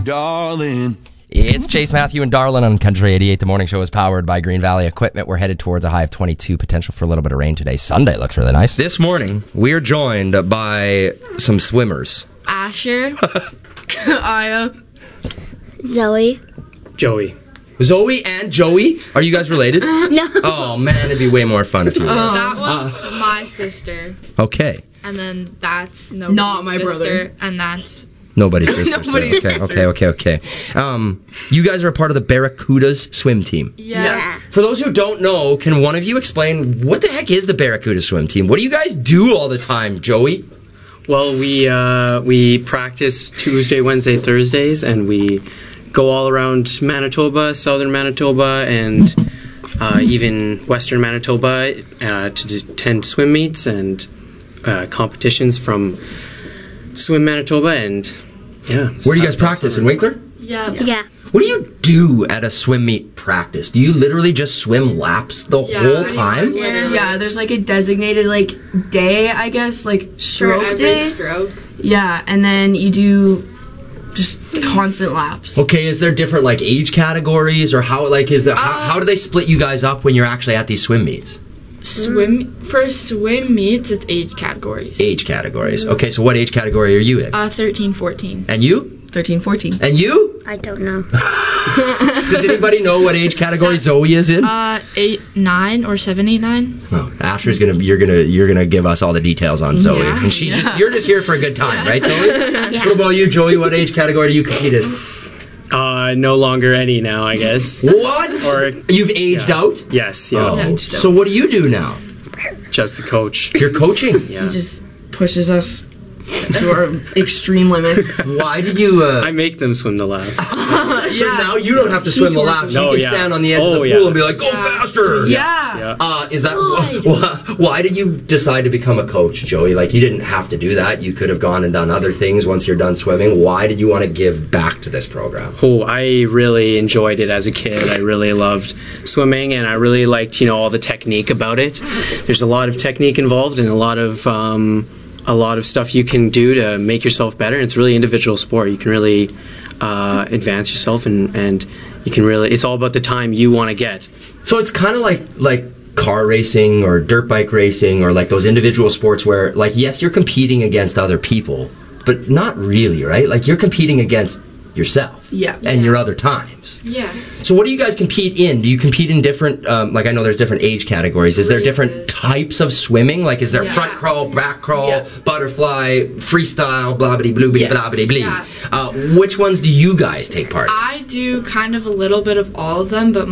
darling. It's Chase, Matthew, and Darlin on Country 88. The morning show is powered by Green Valley Equipment. We're headed towards a high of 22, potential for a little bit of rain today. Sunday looks really nice. This morning, we're joined by some swimmers. Asher. Aya. Zoe. Joey. Zoe and Joey? Are you guys related? No. Oh, man, it'd be way more fun if you were. That one's my sister. Okay. And then that's nobody's Not my sister. brother. And that's... Nobody's sister. Nobody's sister. Okay. You guys are a part of the Barracudas swim team. Yeah. For those who don't know, can one of you explain what the heck is the Barracuda swim team? What do you guys do all the time, Joey? Well, we practice Tuesday, Wednesday, Thursdays, and we go all around Manitoba, southern Manitoba, and even western Manitoba to attend swim meets and competitions from Swim Manitoba, and yeah. Where do you guys practice? In Winkler? Yeah. What do you do at a swim meet practice? Do you literally just swim laps the whole time? Yeah, there's like a designated day, I guess, stroke For every day. stroke. Yeah, and then you do just constant laps. Okay, is there different age categories, or how how do they split you guys up when you're actually at these swim meets? For swim meets, it's age categories. Age categories. Okay, so what age category are you in? 13, 14. And you? 13, 14. And you? I don't know. Does anybody know what age category Zoe is in? 8, 9, or 7, 8, 9. Oh, Asher's you're gonna give us all the details on Zoe, Yeah. and you're just here for a good time, right, Zoe? What about you, Joey? What age category do you compete in? No longer any now, I guess. What? Or you've aged out? Yes, yeah. Oh. So what do you do now? Just the coach. You're coaching? Yeah. He just pushes us to our extreme limits. Why did you... I make them swim the laps. So now you don't have to swim the laps. You can stand on the edge of the pool and be like, go faster! Yeah. Is that... Why did you decide to become a coach, Joey? You didn't have to do that. You could have gone and done other things once you're done swimming. Why did you want to give back to this program? Oh, I really enjoyed it as a kid. I really loved swimming, and I really liked, all the technique about it. There's a lot of technique involved and a lot of stuff you can do to make yourself better. It's really individual sport. You can really advance yourself, and you can really... It's all about the time you want to get. So it's kind of like car racing or dirt bike racing or those individual sports where, yes, you're competing against other people, but not really, right? You're competing against yourself. Yeah. And your other times. Yeah. So what do you guys compete in? Do you compete in different, I know there's different age categories. Is there different types of swimming? Is there front crawl, back crawl, butterfly, freestyle, blah-bitty-blue-bitty, blah-bitty-blee? Yeah. Which ones do you guys take part in? I do kind of a little bit of all of them, but